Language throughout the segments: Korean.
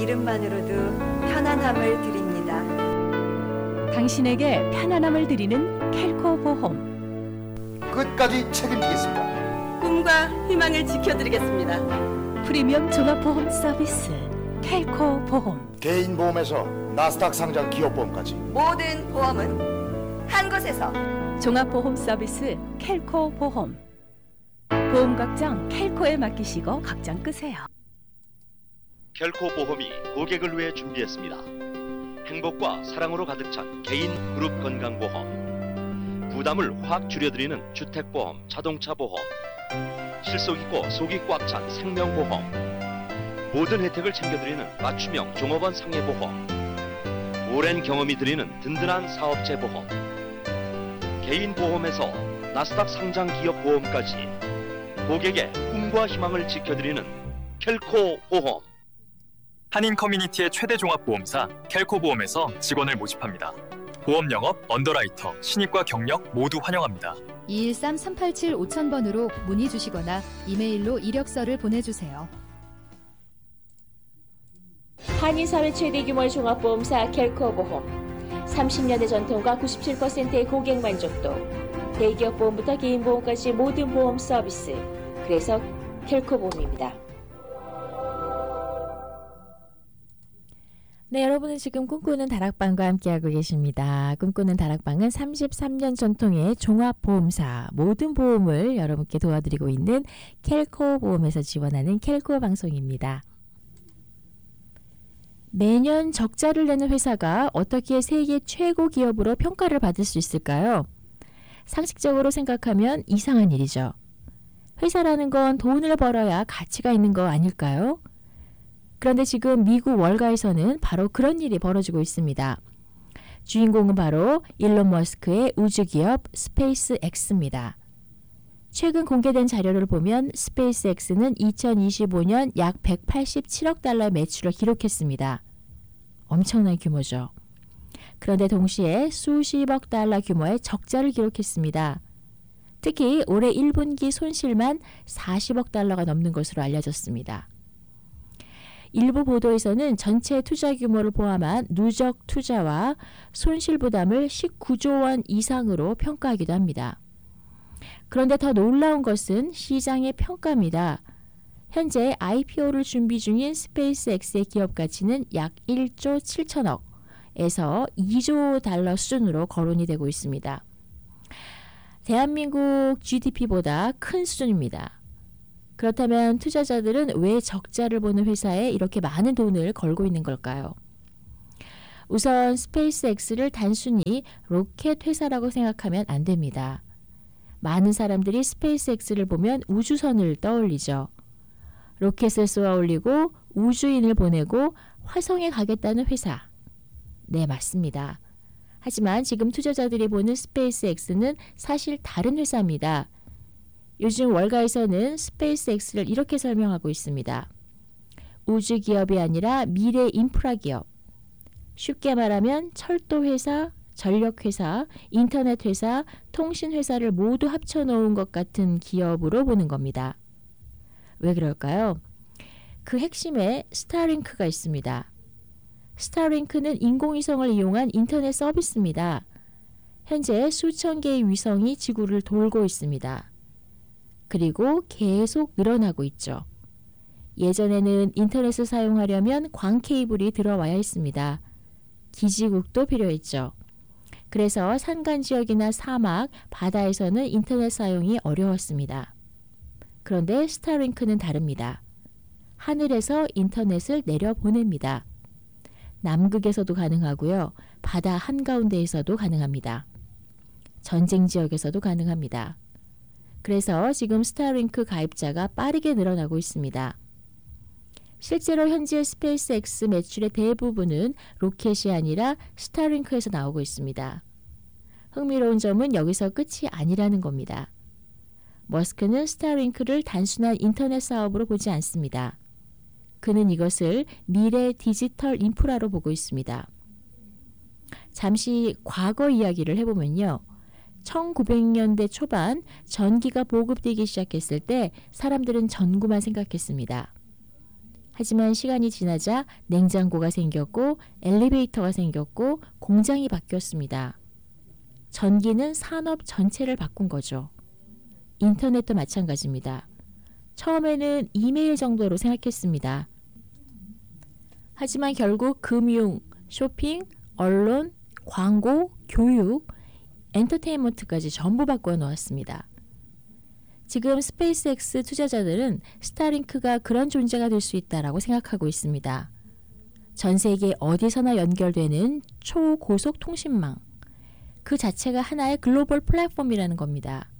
이름만으로도 편안함을 드립니다. 당신에게 편안함을 드리는 켈코 보험. 끝까지 책임지겠습니다. 꿈과 희망을 지켜드리겠습니다. 프리미엄 종합보험 서비스 켈코 보험. 개인 보험에서 나스닥 상장 기업보험까지 모든 보험은 한 곳에서. 종합보험 서비스 켈코 보험. 보험 걱정 켈코에 맡기시고 걱정 끄세요. 켈코 보험이 고객을 위해 준비했습니다. 행복과 사랑으로 가득 찬 개인 그룹 건강보험, 부담을 확 줄여드리는 주택보험, 자동차보험, 실속 있고 속이 꽉 찬 생명보험, 모든 혜택을 챙겨드리는 맞춤형 종업원 상해보험, 오랜 경험이 드리는 든든한 사업체보험, 개인 보험에서 나스닥 상장 기업 보험까지 고객의 꿈과 희망을 지켜드리는 켈코 보험. 한인 커뮤니티의 최대 종합보험사 켈코보험에서 직원을 모집합니다. 보험 영업, 언더라이터, 신입과 경력 모두 환영합니다. 213-387-5000번으로 문의 주시거나 이메일로 이력서를 보내주세요. 한인사회 최대 규모의 종합보험사 켈코보험. 30년의 전통과 97%의 고객 만족도. 대기업 보험부터 개인 보험까지 모든 보험 서비스. 그래서 켈코보험입니다. 네, 여러분은 지금 꿈꾸는 다락방과 함께하고 계십니다. 꿈꾸는 다락방은 33년 전통의 종합보험사 모든 보험을 여러분께 도와드리고 있는 켈코 보험에서 지원하는 켈코 방송입니다. 매년 적자를 내는 회사가 어떻게 세계 최고 기업으로 평가를 받을 수 있을까요? 상식적으로 생각하면 이상한 일이죠. 회사라는 건 돈을 벌어야 가치가 있는 거 아닐까요? 그런데 지금 미국 월가에서는 바로 그런 일이 벌어지고 있습니다. 주인공은 바로 일론 머스크의 우주기업 스페이스X입니다. 최근 공개된 자료를 보면 스페이스X는 2025년 약 187억 달러의 매출을 기록했습니다. 엄청난 규모죠. 그런데 동시에 수십억 달러 규모의 적자를 기록했습니다. 특히 올해 1분기 손실만 40억 달러가 넘는 것으로 알려졌습니다. 일부 보도에서는 전체 투자 규모를 포함한 누적 투자와 손실 부담을 19조 원 이상으로 평가하기도 합니다. 그런데 더 놀라운 것은 시장의 평가입니다. 현재 IPO를 준비 중인 스페이스X의 기업 가치는 약 1조 7천억에서 2조 달러 수준으로 거론이 되고 있습니다. 대한민국 GDP보다 큰 수준입니다. 그렇다면 투자자들은 왜 적자를 보는 회사에 이렇게 많은 돈을 걸고 있는 걸까요? 우선 스페이스X를 단순히 로켓 회사라고 생각하면 안 됩니다. 많은 사람들이 스페이스X를 보면 우주선을 떠올리죠. 로켓을 쏘아 올리고 우주인을 보내고 화성에 가겠다는 회사. 네, 맞습니다. 하지만 지금 투자자들이 보는 스페이스X는 사실 다른 회사입니다. 요즘 월가에서는 스페이스X를 이렇게 설명하고 있습니다. 우주 기업이 아니라 미래 인프라 기업. 쉽게 말하면 철도 회사, 전력 회사, 인터넷 회사, 통신 회사를 모두 합쳐놓은 것 같은 기업으로 보는 겁니다. 왜 그럴까요? 그 핵심에 스타링크가 있습니다. 스타링크는 인공위성을 이용한 인터넷 서비스입니다. 현재 수천 개의 위성이 지구를 돌고 있습니다. 그리고 계속 늘어나고 있죠. 예전에는 인터넷을 사용하려면 광 케이블이 들어와야 했습니다. 기지국도 필요했죠. 그래서 산간 지역이나 사막, 바다에서는 인터넷 사용이 어려웠습니다. 그런데 스타링크는 다릅니다. 하늘에서 인터넷을 내려보냅니다. 남극에서도 가능하고요. 바다 한가운데에서도 가능합니다. 전쟁 지역에서도 가능합니다. 그래서 지금 스타링크 가입자가 빠르게 늘어나고 있습니다. 실제로 현재 스페이스X 매출의 대부분은 로켓이 아니라 스타링크에서 나오고 있습니다. 흥미로운 점은 여기서 끝이 아니라는 겁니다. 머스크는 스타링크를 단순한 인터넷 사업으로 보지 않습니다. 그는 이것을 미래 디지털 인프라로 보고 있습니다. 잠시 과거 이야기를 해보면요. 1900년대 초반 전기가 보급되기 시작했을 때 사람들은 전구만 생각했습니다. 하지만 시간이 지나자 냉장고가 생겼고 엘리베이터가 생겼고 공장이 바뀌었습니다. 전기는 산업 전체를 바꾼 거죠. 인터넷도 마찬가지입니다. 처음에는 이메일 정도로 생각했습니다. 하지만 결국 금융, 쇼핑, 언론, 광고, 교육, 엔터테인먼트까지 전부 바꿔 놓았습니다. 지금 스페이스X 투자자들은 스타링크가 그런 존재가 될 수 있다라고 생각하고 있습니다. 전 세계 어디서나 연결되는 초고속 통신망. 그 자체가 하나의 글로벌 플랫폼이라는 겁니다.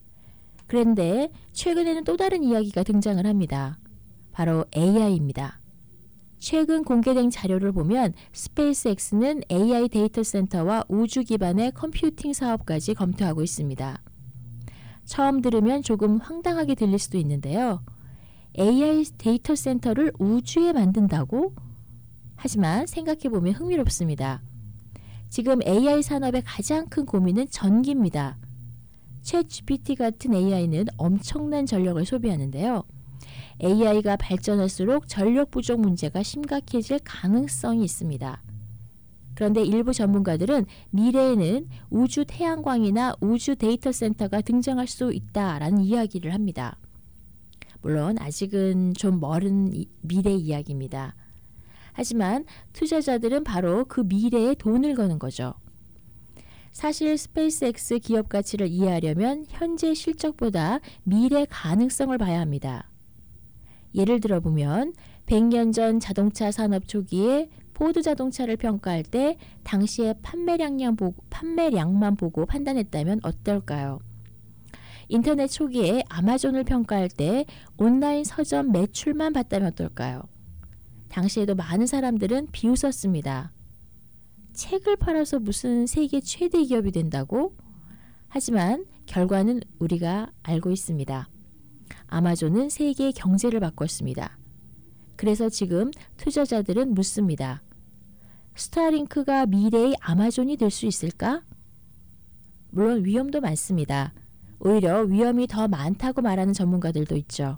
그런데 최근에는 또 다른 이야기가 등장을 합니다. 바로 AI입니다. 최근 공개된 자료를 보면 스페이스X는 AI 데이터 센터와 우주 기반의 컴퓨팅 사업까지 검토하고 있습니다. 처음 들으면 조금 황당하게 들릴 수도 있는데요. AI 데이터 센터를 우주에 만든다고? 하지만 생각해보면 흥미롭습니다. 지금 AI 산업의 가장 큰 고민은 전기입니다. 챗GPT 같은 AI는 엄청난 전력을 소비하는데요. AI가 발전할수록 전력 부족 문제가 심각해질 가능성이 있습니다. 그런데 일부 전문가들은 미래에는 우주 태양광이나 우주 데이터 센터가 등장할 수 있다라는 이야기를 합니다. 물론 아직은 좀 먼 미래 이야기입니다. 하지만 투자자들은 바로 그 미래에 돈을 거는 거죠. 사실 스페이스X 기업 가치를 이해하려면 현재 실적보다 미래 가능성을 봐야 합니다. 예를 들어 보면 100년 전 자동차 산업 초기에 포드 자동차를 평가할 때 당시의 판매량만 보고 판단했다면 어떨까요? 인터넷 초기에 아마존을 평가할 때 온라인 서점 매출만 봤다면 어떨까요? 당시에도 많은 사람들은 비웃었습니다. 책을 팔아서 무슨 세계 최대 기업이 된다고? 하지만 결과는 우리가 알고 있습니다. 아마존은 세계의 경제를 바꿨습니다. 그래서 지금 투자자들은 묻습니다. 스타링크가 미래의 아마존이 될 수 있을까? 물론 위험도 많습니다. 오히려 위험이 더 많다고 말하는 전문가들도 있죠.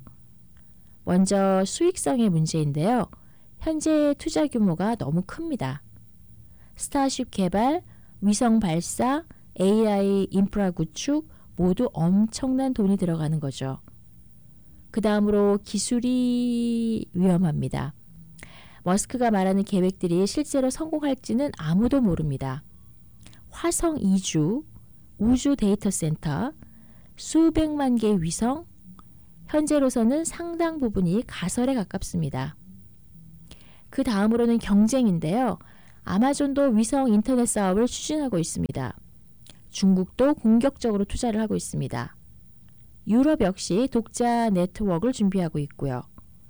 먼저 수익성의 문제인데요. 현재 투자 규모가 너무 큽니다. 스타쉽 개발, 위성 발사, AI 인프라 구축 모두 엄청난 돈이 들어가는 거죠. 그 다음으로 기술이 위험합니다. 머스크가 말하는 계획들이 실제로 성공할지는 아무도 모릅니다. 화성 이주, 우주 데이터 센터, 수백만 개의 위성, 현재로서는 상당 부분이 가설에 가깝습니다. 그 다음으로는 경쟁인데요. 아마존도 위성 인터넷 사업을 추진하고 있습니다. 중국도 공격적으로 투자를 하고 있습니다. 유럽 역시 독자 네트워크를 준비하고 있고요.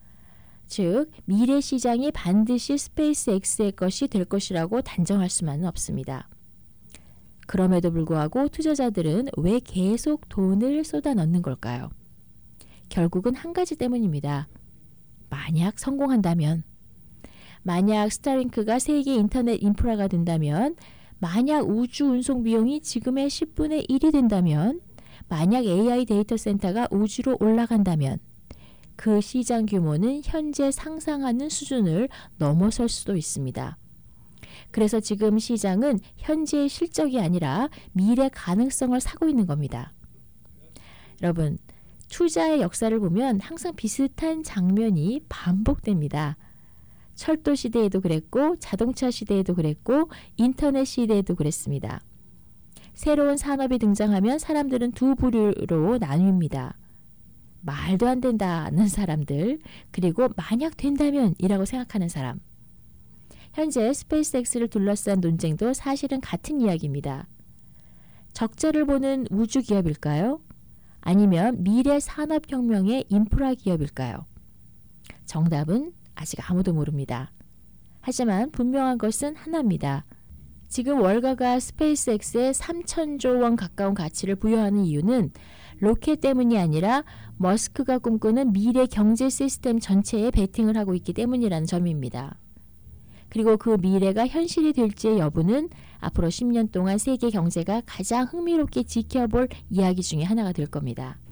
즉, 미래 시장이 반드시 스페이스X의 것이 될 것이라고 단정할 수만은 없습니다. 그럼에도 불구하고 투자자들은 왜 계속 돈을 쏟아 넣는 걸까요? 결국은 한 가지 때문입니다. 만약 성공한다면, 만약 스타링크가 세계 인터넷 인프라가 된다면, 만약 우주 운송 비용이 지금의 10분의 1이 된다면, 만약 AI 데이터 센터가 우주로 올라간다면 그 시장 규모는 현재 상상하는 수준을 넘어설 수도 있습니다. 그래서 지금 시장은 현재의 실적이 아니라 미래 가능성을 사고 있는 겁니다. 여러분, 투자의 역사를 보면 항상 비슷한 장면이 반복됩니다. 철도 시대에도 그랬고, 자동차 시대에도 그랬고, 인터넷 시대에도 그랬습니다. 새로운 산업이 등장하면 사람들은 두 부류로 나뉩니다. 말도 안 된다는 사람들, 그리고 만약 된다면 이라고 생각하는 사람. 현재 스페이스X를 둘러싼 논쟁도 사실은 같은 이야기입니다. 적자를 보는 우주 기업일까요? 아니면 미래 산업혁명의 인프라 기업일까요? 정답은 아직 아무도 모릅니다. 하지만 분명한 것은 하나입니다. 지금 월가가 스페이스X에 3,000조 원 가까운 가치를 부여하는 이유는 로켓 때문이 아니라 머스크가 꿈꾸는 미래 경제 시스템 전체에 베팅을 하고 있기 때문이라는 점입니다. 그리고 그 미래가 현실이 될지의 여부는 앞으로 10년 동안 세계 경제가 가장 흥미롭게 지켜볼 이야기 중에 하나가 될 겁니다.